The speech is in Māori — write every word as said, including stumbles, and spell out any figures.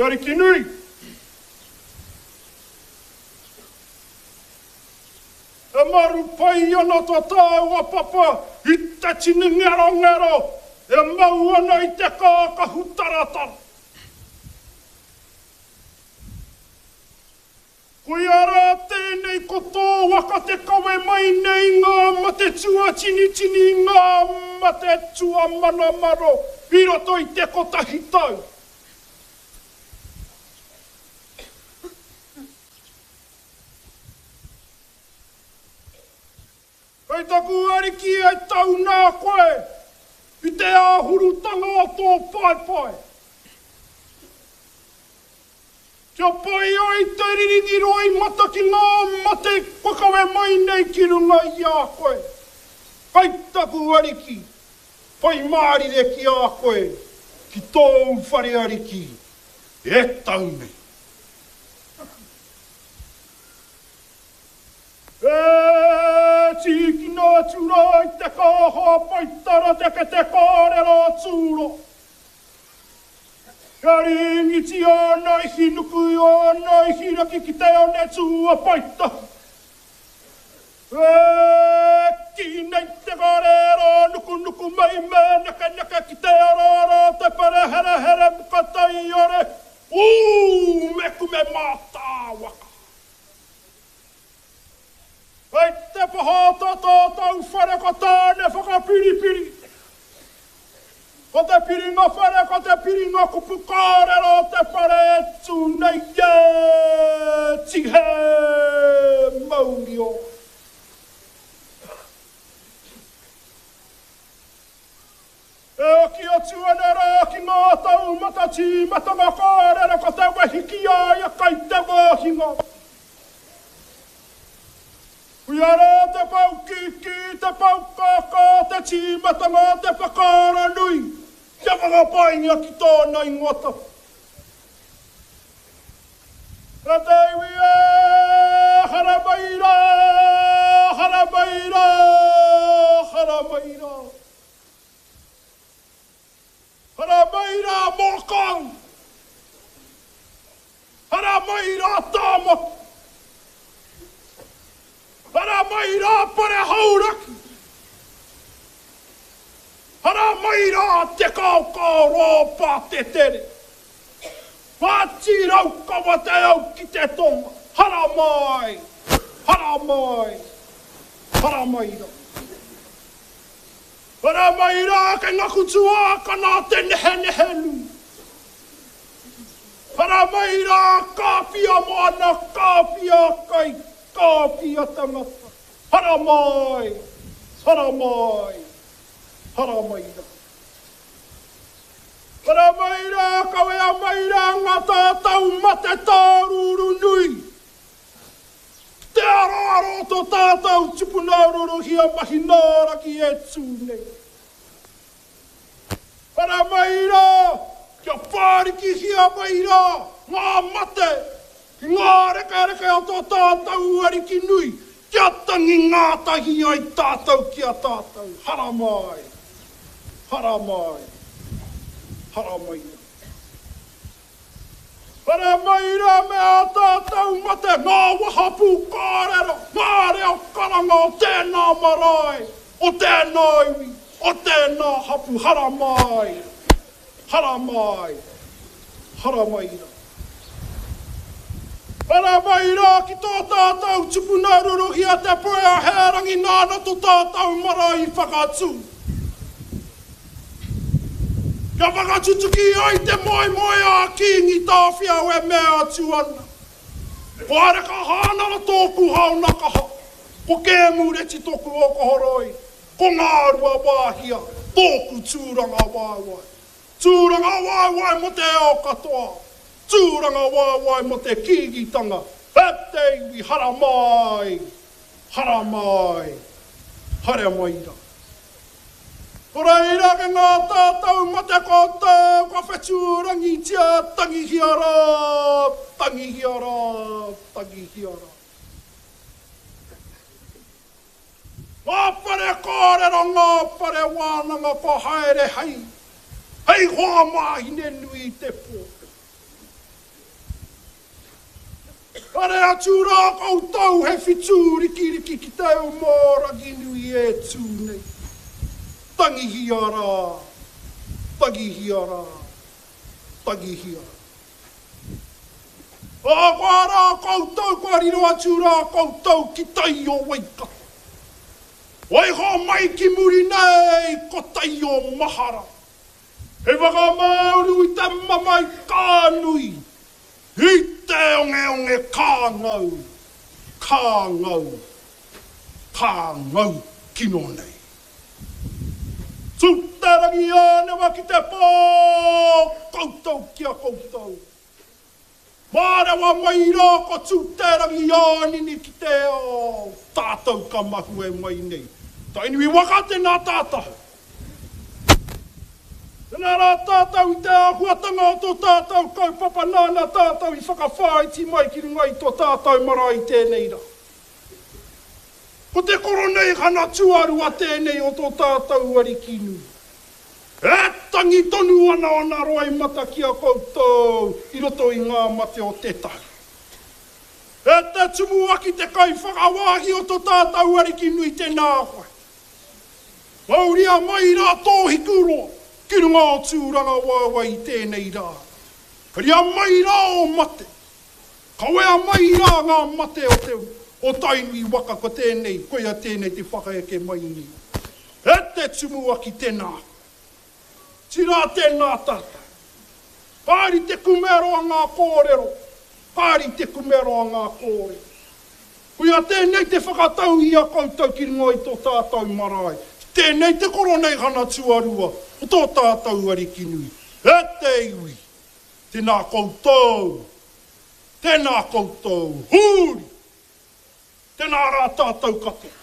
Te ariki nui. E maru pai ana to tāua papa, i te tini ngero ngero, e mau ana i te kākahu taratara. Koe ara tēnei ko tō waka te kawe mai nei ngā mate tua tini tini ngā mate tua mana maro, i roto i te kotahi tau. Kei taku ariki ai tau nā koe, i te āhurutanga o tō pai pai. Kia pai ai te riringi roi mata ki ngā mate whakawe mai nei ki runga i a koe. Kei taku ariki, pai mārire ki a koe, ki tō whare ariki, e tau nei. E tiki nā tūra i te kāha paitara teke te kārera tūro. Ka ringi ti ana i hinuku i ana i hiraki ki te ane tua paita. E ki nei te kārera nuku nuku mai me naka naka ki te arara te pare here here mukatai ore. Uu, meku me mātā waka. Hei te pahata tātau whare ko tāne whakapiripiri. Ko te piringa whare, ko te piringa kupu kārera te whare tu nei e tihe maungi o. E ki atu ane rā ki ngā tau matati matanga kārera ko te wehiki ai a kai te wāhinga. Iara te pau kiki, te pau kaka, te tīmatanga, te whakara nui. Te whakapainga ki tōna ingota. Ra te iwi e, hara maira, hara maira, hara maira. Hara maira mokang. Hara maira tāmaki. Hara mai rā pare hauraki. Hara mai rā te kaukau rōpā te tere. Pāti raukawa te au ki te tonga. Hara mai, hara mai, hara mai rā. Hara mai rā ke ngaku tua kana te nehe nehe nu. Hara mai rā kāpia mana, kāpia kai. Kāpia tangata, hara mai, hara mai, hara mai rā. Hara mai rā, kawe a mai rā, ngā tātau mate tāruru nui. Te araro tō tātau tupunāruru hia mahi nāra ki e tūnei. Hara mai rā, kia pāriki hia mai rā, ngā mate. Ngā reka reka o tō tātau ariki nui, kia tangi ngātahi ai tātau kia tātau. Hara mai, hara mai, hara mai. Hara mai rā me a tātau mate, ngā wahapu kārera, ngā reo karanga o tēnā marae, o tēnā iwi, o tēnā hapu. Hara mai, hara mai, hara mai rā. Hara mai rā ki tō tātau tupunāruru hia te poe a herangi nāna tō tātau marae i whakatū. Kia whakatutuki ai te moi moi a kingi tāwhia e mea atu ana. Ko areka hānara tōku haunakaha, ko kēmu reti tōku o kohoroi, ko ngārua wāhia, tōku tūranga wāwai. Tūranga wāwai mo te ao katoa. Tūranga wāwai mo te kīgitanga. E te iwi, hara mai, hara mai, hara mai rā. Kora ira ke ngā tātau ma te kōtau, ka whetūrangi tia tangi hiara, tangi hiara, tangi hiara. Ngā pare kōrero, ngā pare wānanga ko haere hei, hei hoa mahi ne nui te pō. Pare atu rā koutou he whitū riki riki ki teo mōra ginui e tūnei. Tangi hia rā, tangi hia rā, tangi hia rā. A kwa rā koutou, kwa riro atu rā koutou ki tai o waikato. Wai ho mai ki muri nei, ko tai o mahara. He waka mauru i te mamai kānui. I te onge onge kāngau, kāngau, kāngau kino nei. Tūtarangi ane wa ki te pō, koutou kia koutou. Māre wa mai rā ko tūtarangi ane ni ki te o, tātou ka mahu e mai nei. Ta inui waka tēnā tātou. Tēnā rā tātou i te ahuatanga o tō tātou kaupapa nāna tātou i whakawhaiti mai ki runga i tō tātou marae tēnei rā. Ko te koronei hana tuaru a tēnei o tō tātou arikinu. E tangi tonu ana ana roi mata ki a koutou i roto i ngā mate o te tau. E te tumu aki te kai whakawahi o tō tātou arikinu i te nāwhai. Mauria mai rā tōhi kuroa, ki runga o tūranga wāwai i tēnei rā. Ria mai rā o mate, kawea mai rā ngā mate o te o tainui waka ko tēnei, koe a tēnei te whakaeke mai ni. E te tumu aki tēnā. Tira tēnā tata. Pāri te kumero a ngā kōrero, pāri te kumero a ngā kōrero. Koe a tēnei te whakatau i a koutou ki runga i tō tātou marae. Tēnei te koronei hana tuarua o tō tātou arikinui. E te iwi, tēnā koutou, tēnā koutou, hūri, tēnā rā tātou katoa.